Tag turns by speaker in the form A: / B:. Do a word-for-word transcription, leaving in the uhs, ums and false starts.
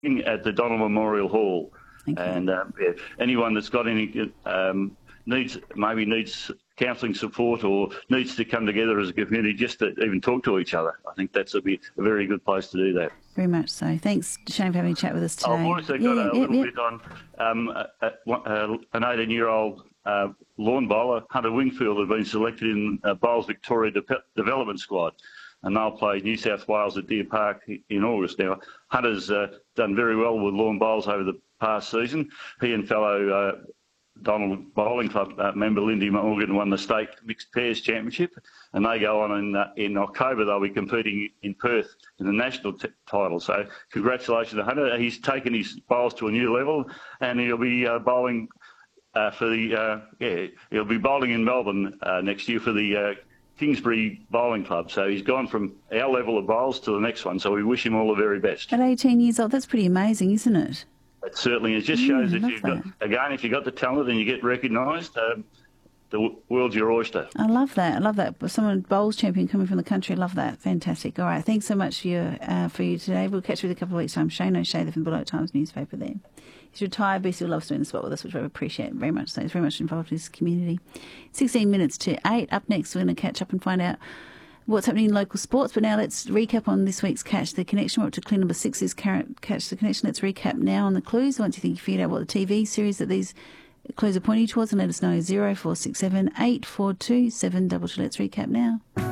A: at the Donald Memorial Hall.
B: Okay.
A: And uh, yeah, anyone that's got any um, needs, maybe needs counselling support or needs to come together as a community just to even talk to each other, I think that's a, be a very good place to do that.
B: Very much so. Thanks, Shane, for having a chat with us today.
A: I've also got
B: yeah,
A: a
B: yeah,
A: little
B: yeah.
A: bit on um, a, a, a, an eighteen-year-old uh, lawn bowler, Hunter Wingfield, has been selected in uh, Bowls Victoria De- Development Squad, and they'll play New South Wales at Deer Park in August. Now, Hunter's uh, done very well with lawn bowls over the past season. He and fellow uh, Donald Bowling Club uh, member Lindy Morgan won the state mixed pairs championship, and they go on in uh, in October. They'll be competing in Perth in the national t- title. So congratulations to Hunter. He's taken his bowls to a new level, and he'll be uh, bowling uh, for the uh, yeah he'll be bowling in Melbourne uh, next year for the uh, Kingsbury Bowling Club. So he's gone from our level of bowls to the next one. So we wish him all the very best.
B: At eighteen years old, that's pretty amazing, isn't it?
A: It certainly is. It just
B: Mm,
A: shows
B: I
A: if
B: love
A: you've
B: that.
A: got, again, if you've got the talent and you get recognised, um, the w- world's your oyster.
B: I love that. I love that. Someone bowls champion coming from the country. I love that. Fantastic. All right. Thanks so much for your uh, for you today. We'll catch you in a couple of weeks' time. Shane O'Shea, the Bullock Times newspaper there. He's retired, but he still loves doing the spot with us, which I appreciate very much. So he's very much involved in his community. sixteen minutes to eight. Up next, we're going to catch up and find out what's happening in local sports. But now let's recap on this week's Catch the Connection. We're up to clue number six is Catch the Connection. Let's recap now on the clues. Once you think you figured out what the T V series that these clues are pointing towards, and let us know. zero four six seven eight four two seven two two. Let's recap now.